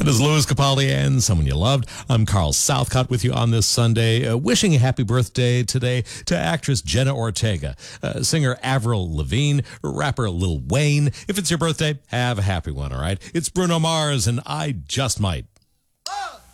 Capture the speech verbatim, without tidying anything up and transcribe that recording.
That is Louis Capaldi and Someone You Loved. I'm Carl Southcott with you on this Sunday, uh, wishing a happy birthday today to actress Jenna Ortega, uh, singer Avril Lavigne, rapper Lil Wayne. If it's your birthday, have a happy one, all right? It's Bruno Mars and I Just Might. Oh!